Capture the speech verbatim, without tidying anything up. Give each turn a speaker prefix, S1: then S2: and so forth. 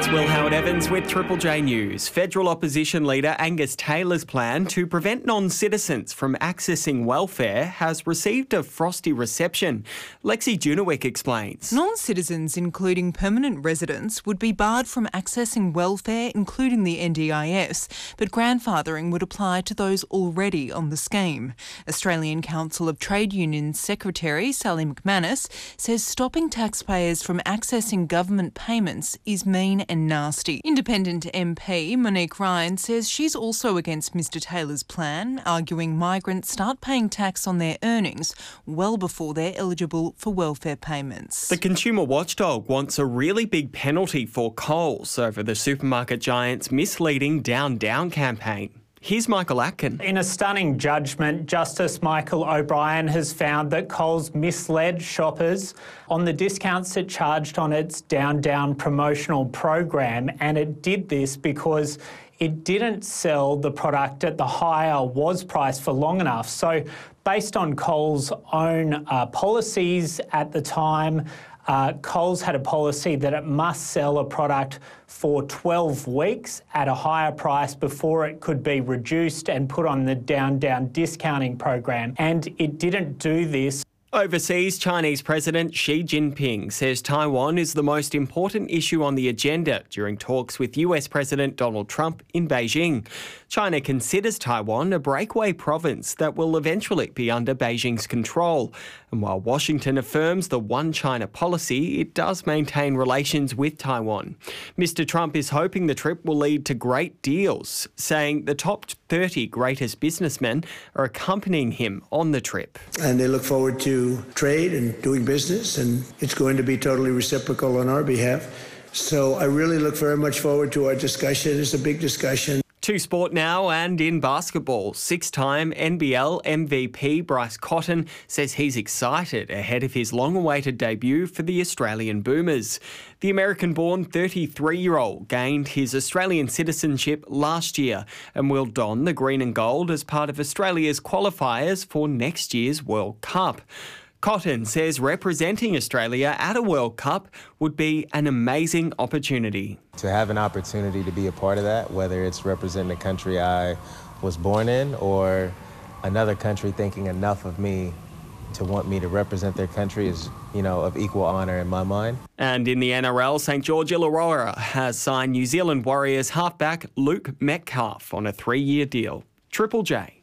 S1: It's Will Howard-Evans with Triple J News. Federal opposition leader Angus Taylor's plan to prevent non-citizens from accessing welfare has received a frosty reception. Lexi Junowick explains.
S2: Non-citizens, including permanent residents, would be barred from accessing welfare, including the N D I S, but grandfathering would apply to those already on the scheme. Australian Council of Trade Unions Secretary Sally McManus says stopping taxpayers from accessing government payments is mean and nasty. Independent M P Monique Ryan says she's also against Mr Taylor's plan, arguing migrants start paying tax on their earnings well before they're eligible for welfare payments.
S1: The consumer watchdog wants a really big penalty for Coles over the supermarket giant's misleading Down Down campaign. Here's Michael Atkin.
S3: In a stunning judgment, Justice Michael O'Brien has found that Coles misled shoppers on the discounts it charged on its Down Down promotional program, and it did this because it didn't sell the product at the higher was price for long enough. So based on Coles' own uh, policies at the time, Uh, Coles had a policy that it must sell a product for twelve weeks at a higher price before it could be reduced and put on the Down Down discounting program. And it didn't do this.
S1: Overseas, Chinese President Xi Jinping says Taiwan is the most important issue on the agenda during talks with U S President Donald Trump in Beijing. China considers Taiwan a breakaway province that will eventually be under Beijing's control. And while Washington affirms the One China policy, it does maintain relations with Taiwan. Mister Trump is hoping the trip will lead to great deals, saying the top thirty greatest businessmen are accompanying him on the trip.
S4: And they look forward to trade and doing business, and it's going to be totally reciprocal on our behalf. So I really look very much forward to our discussion. It's a big discussion.
S1: To sport now, and in basketball, six-time N B L M V P Bryce Cotton says he's excited ahead of his long-awaited debut for the Australian Boomers. The American-born thirty-three-year-old gained his Australian citizenship last year and will don the green and gold as part of Australia's qualifiers for next year's World Cup. Cotton says representing Australia at a World Cup would be an amazing opportunity.
S5: To have an opportunity to be a part of that, whether it's representing the country I was born in or another country thinking enough of me to want me to represent their country, is, you know, of equal honour in my mind.
S1: And in the N R L, St George Illawarra has signed New Zealand Warriors halfback Luke Metcalf on a three-year deal. Triple J.